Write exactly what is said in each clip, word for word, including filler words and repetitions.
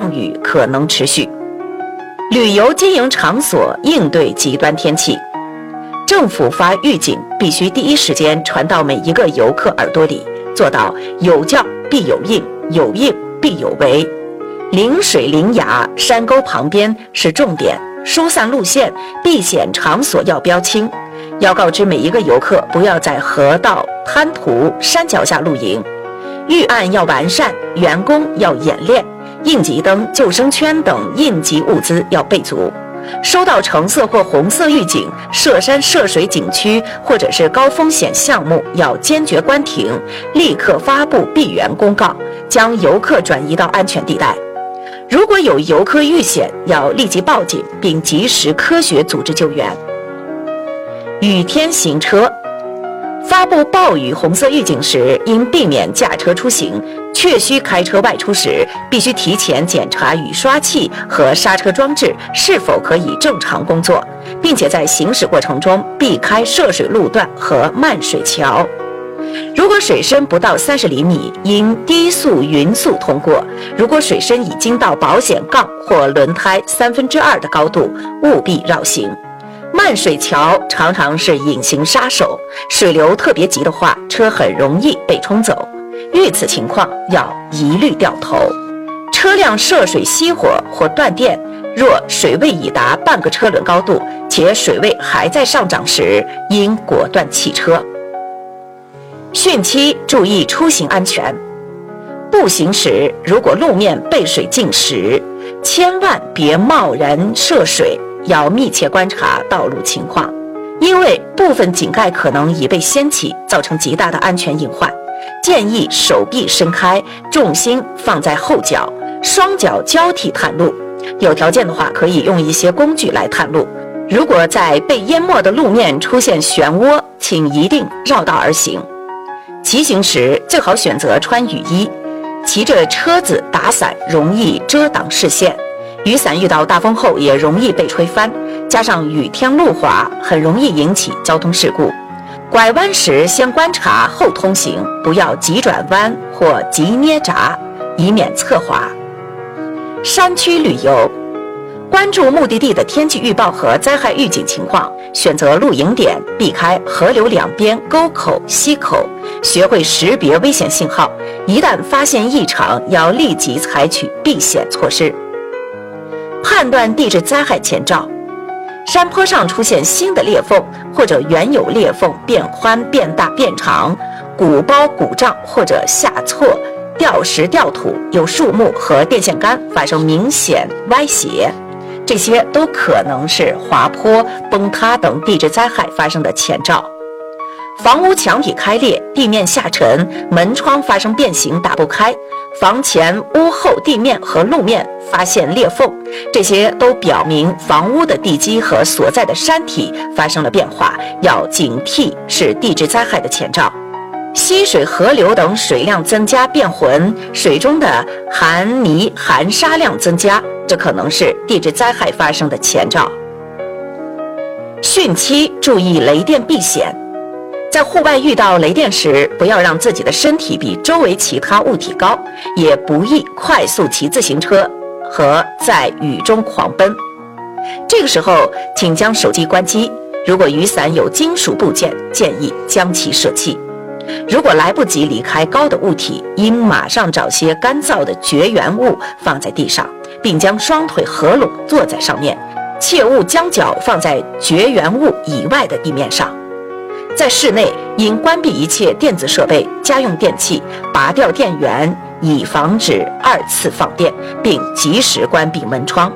降雨可能持续。旅游经营场所应对极端天气，政府发预警必须第一时间传到每一个游客耳朵里，做到有教必有应，有应必有为。临水临崖山沟旁边是重点，疏散路线避险场所要标清，要告知每一个游客不要在河道、滩涂、山脚下露营。预案要完善，员工要演练，应急灯、救生圈等应急物资要备足。收到橙色或红色预警，涉山涉水景区或者是高风险项目要坚决关停，立刻发布闭园公告，将游客转移到安全地带。如果有游客遇险，要立即报警，并及时科学组织救援。雨天行车，发布暴雨红色预警时，应避免驾车出行，确需开车外出时，必须提前检查雨刷器和刹车装置是否可以正常工作，并且在行驶过程中避开涉水路段和漫水桥。如果水深不到三十厘米，应低速匀速通过；如果水深已经到保险杠或轮胎三分之二的高度，务必绕行。漫水桥常常是隐形杀手，水流特别急的话，车很容易被冲走。遇此情况，要一律掉头。车辆涉水熄火或断电，若水位已达半个车轮高度，且水位还在上涨时，应果断弃车。汛期注意出行安全。步行时，如果路面被水浸湿，千万别贸然涉水，要密切观察道路情况，因为部分井盖可能已被掀起，造成极大的安全隐患。建议手臂伸开，重心放在后脚，双脚交替探路。有条件的话，可以用一些工具来探路。如果在被淹没的路面出现漩涡，请一定绕道而行。骑行时最好选择穿雨衣，骑着车子打伞容易遮挡视线，雨伞遇到大风后也容易被吹翻，加上雨天路滑，很容易引起交通事故。拐弯时先观察后通行，不要急转弯或急捏闸，以免侧滑。山区旅游，关注目的地的天气预报和灾害预警情况，选择露营点，避开河流两边沟口、溪口，学会识别危险信号，一旦发现异常，要立即采取避险措施。判断地质灾害前兆，山坡上出现新的裂缝，或者原有裂缝变宽、变大、变长，鼓包、鼓胀或者下挫、掉石、掉土，有树木和电线杆发生明显歪斜，这些都可能是滑坡、崩塌等地质灾害发生的前兆。房屋墙体开裂、地面下沉、门窗发生变形打不开，房前屋后地面和路面发现裂缝，这些都表明房屋的地基和所在的山体发生了变化，要警惕，是地质灾害的前兆。溪水、河流等水量增加变浑，水中的含泥含沙量增加，这可能是地质灾害发生的前兆。汛期注意雷电避险，在户外遇到雷电时，不要让自己的身体比周围其他物体高，也不宜快速骑自行车和在雨中狂奔。这个时候，请将手机关机，如果雨伞有金属部件，建议将其舍弃。如果来不及离开高的物体，应马上找些干燥的绝缘物放在地上，并将双腿合拢坐在上面，切勿将脚放在绝缘物以外的地面上。在室内，应关闭一切电子设备、家用电器，拔掉电源，以防止二次放电，并及时关闭门窗。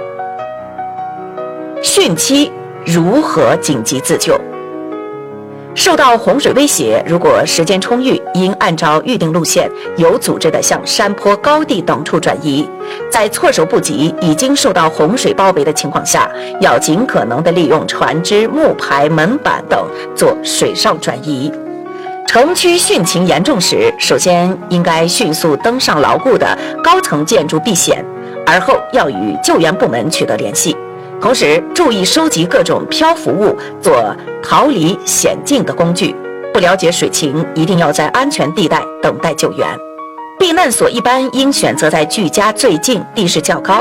汛期如何紧急自救？受到洪水威胁，如果时间充裕，应按照预定路线，有组织地向山坡、高地等处转移。在措手不及、已经受到洪水包围的情况下，要尽可能地利用船只、木牌、门板等做水上转移。城区汛情严重时，首先应该迅速登上牢固的高层建筑避险，而后要与救援部门取得联系。同时注意收集各种漂浮物，做逃离险境的工具。不了解水情，一定要在安全地带等待救援。避难所一般应选择在距家最近、地势较高、